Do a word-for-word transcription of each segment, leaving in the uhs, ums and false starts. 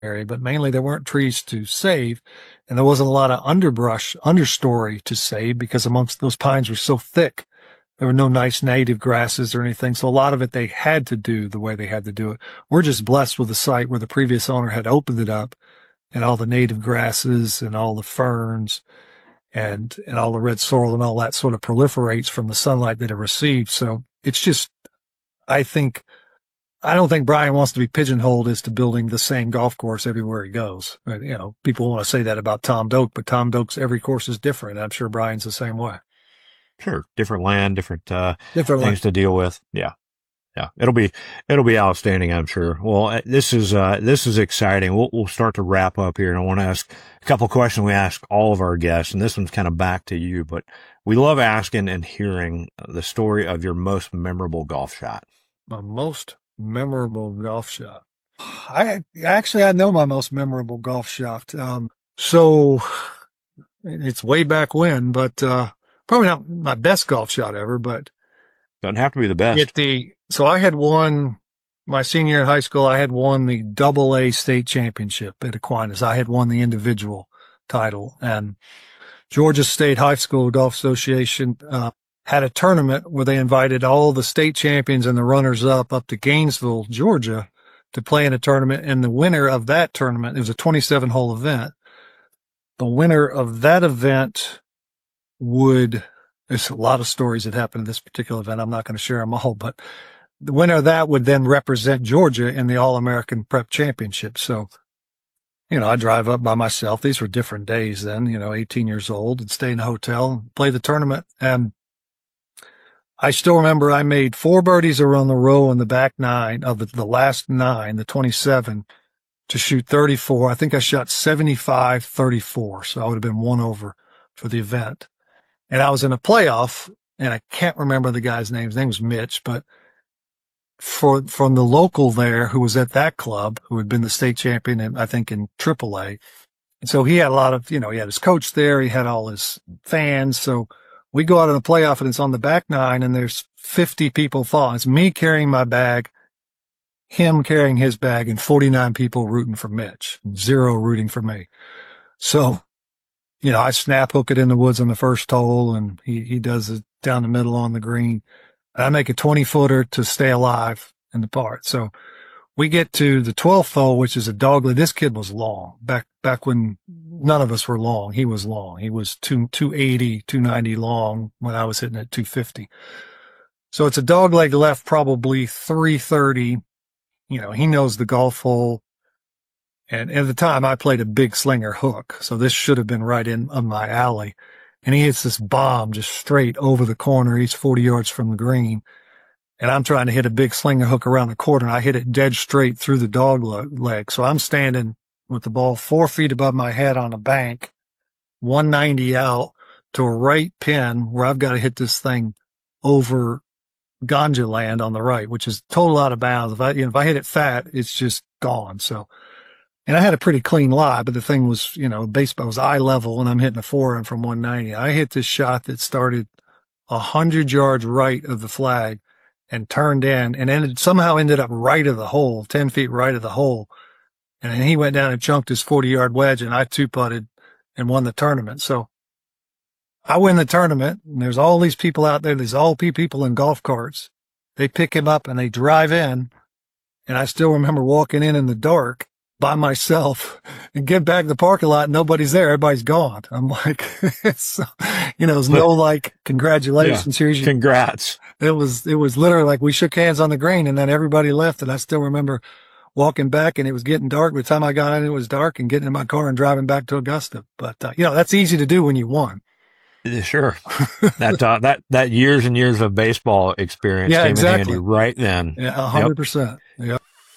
area, but mainly there weren't trees to save, and there wasn't a lot of underbrush, understory to save because amongst those pines were so thick. There were no nice native grasses or anything. So a lot of it they had to do the way they had to do it. We're just blessed with a site where the previous owner had opened it up and all the native grasses and all the ferns and, and all the red sorrel and all that sort of proliferates from the sunlight that it received. So it's just, I think, I don't think Brian wants to be pigeonholed as to building the same golf course everywhere he goes. You know, people want to say that about Tom Doak, but Tom Doak's every course is different. I'm sure Brian's the same way. Sure. Different land, different, uh, different things land. to deal with. Yeah. Yeah. It'll be, it'll be outstanding, I'm sure. Well, this is, uh, this is exciting. We'll, we'll start to wrap up here, and I want to ask a couple of questions we ask all of our guests, and this one's kind of back to you, but we love asking and hearing the story of your most memorable golf shot. My most memorable golf shot. I actually, I know my most memorable golf shot. Um, so it's way back when, but, uh, probably not my best golf shot ever, but doesn't have to be the best. At the, so I had won my senior year in high school. I had won the double A state championship at Aquinas. I had won the individual title, and Georgia State High School Golf Association, uh, had a tournament where they invited all the state champions and the runners up, up to Gainesville, Georgia to play in a tournament. And the winner of that tournament, it was a twenty-seven hole event. The winner of that event would, there's a lot of stories that happened in this particular event. I'm not going to share them all, but the winner of that would then represent Georgia in the All-American Prep Championship. So, you know, I drive up by myself. These were different days then, you know, eighteen years old, and stay in a hotel and play the tournament. And I still remember I made four birdies around the row in the back nine of the, the last nine, the twenty-seven, to shoot thirty-four. I think I shot seventy-five thirty-four. So I would have been one over for the event. And I was in a playoff, and I can't remember the guy's name. His name was Mitch, but for, from the local there who was at that club, who had been the state champion, in, I think, in triple A. And so he had a lot of, you know, he had his coach there. He had all his fans. So we go out in a playoff, and it's on the back nine, and there's fifty people following. It's me carrying my bag, him carrying his bag, and forty-nine people rooting for Mitch, zero rooting for me. So, you know, I snap hook it in the woods on the first hole, and he, he does it down the middle on the green. I make a twenty footer to stay alive in the part. So we get to the twelfth hole, which is a dogleg. This kid was long back, back when none of us were long. He was long. He was two, two eighty, two ninety long when I was hitting at two fifty. So it's a dogleg left, probably three thirty. You know, he knows the golf hole. And at the time, I played a big slinger hook, so this should have been right in on my alley. And he hits this bomb just straight over the corner. He's forty yards from the green. And I'm trying to hit a big slinger hook around the corner, and I hit it dead straight through the dog leg. So I'm standing with the ball four feet above my head on a bank, one ninety out to a right pin where I've got to hit this thing over Ganja land on the right, which is total out of bounds. If I, you know, if I hit it fat, it's just gone. So, and I had a pretty clean lie, but the thing was, you know, baseball was eye level, and I'm hitting a forehand from one ninety. I hit this shot that started a hundred yards right of the flag and turned in, and ended, somehow ended up right of the hole, ten feet right of the hole. And then he went down and chunked his forty yard wedge, and I two putted and won the tournament. So I win the tournament, and there's all these people out there. There's all people in golf carts. They pick him up and they drive in. And I still remember walking in in the dark by myself and get back to the parking lot, and nobody's there. Everybody's gone. I'm like, so, you know, there's no like, congratulations. Yeah, Here's your, congrats. It was, it was literally like we shook hands on the green, and then everybody left. And I still remember walking back, and it was getting dark. By the time I got in, it was dark, and getting in my car and driving back to Augusta. But, uh, you know, that's easy to do when you won. Sure. that, uh, that, that years and years of baseball experience yeah, came exactly. in handy right then. Yeah, a hundred percent. Yeah.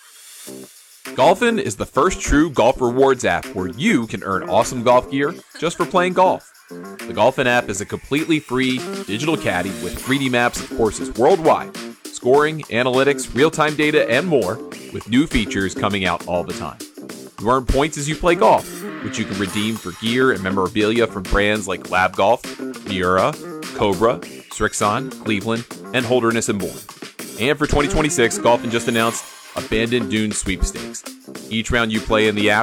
Golfin is the first true golf rewards app where you can earn awesome golf gear just for playing golf. The Golfin app is a completely free digital caddy with three D maps of courses worldwide, scoring, analytics, real-time data, and more, with new features coming out all the time. You earn points as you play golf, which you can redeem for gear and memorabilia from brands like Lab Golf, Miura, Cobra, Srixon, Cleveland, and Holderness and Bourne. And for twenty twenty-six, Golfin just announced Abandoned Dunes Sweepstakes. Each round you play in the app